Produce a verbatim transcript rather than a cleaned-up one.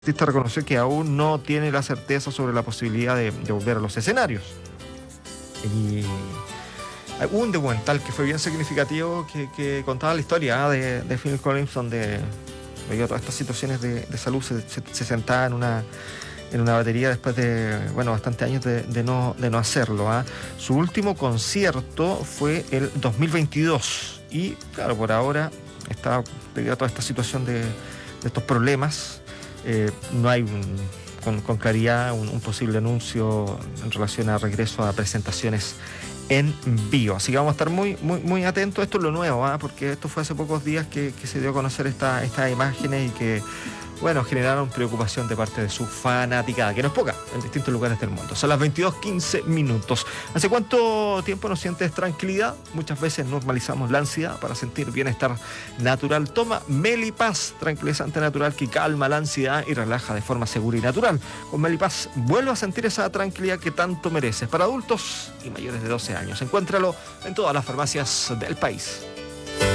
El artista reconoció que aún no tiene la certeza sobre la posibilidad de, de volver a los escenarios. Y hubo un documental que fue bien significativo que, que contaba la historia ¿eh? de, de Phil Collins, donde debido a todas estas situaciones de, de salud se, se, se sentaba en una, en una batería después de bueno, bastantes años de, de, no, de no hacerlo. ¿eh? Su último concierto fue el dos mil veintidós y claro, por ahora está debido a toda esta situación de, de estos problemas. Eh, no hay un, con, con claridad un, un posible anuncio en relación a regreso a presentaciones en vivo. Así que vamos a estar muy, muy, muy atentos. Esto es lo nuevo, ¿eh? Porque esto fue hace pocos días que, que se dio a conocer esta, estas imágenes y que, bueno, generaron preocupación de parte de su fanaticada, que no es poca, en distintos lugares del mundo. Son las veintidós quince minutos. ¿Hace cuánto tiempo no sientes tranquilidad? Muchas veces normalizamos la ansiedad para sentir bienestar natural. Toma Melipaz, tranquilizante natural que calma la ansiedad y relaja de forma segura y natural. Con Melipaz vuelve a sentir esa tranquilidad que tanto mereces. Para adultos y mayores de doce años. Encuéntralo en todas las farmacias del país.